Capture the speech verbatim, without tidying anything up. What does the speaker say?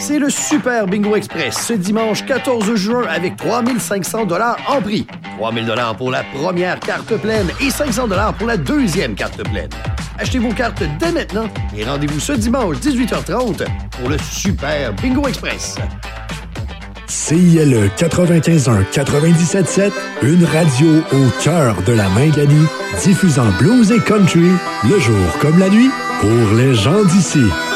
C'est le Super Bingo Express ce dimanche quatorze juin avec trois mille cinq cents dollars en prix. trois mille dollars pour la première carte pleine et cinq cents dollars pour la deuxième carte pleine. Achetez vos cartes dès maintenant et rendez-vous ce dimanche dix-huit heures trente pour le Super Bingo Express. C I L E quatre-vingt-quinze un quatre-vingt-dix-sept sept, une radio au cœur de la Mingani, diffusant blues et country, le jour comme la nuit, pour les gens d'ici.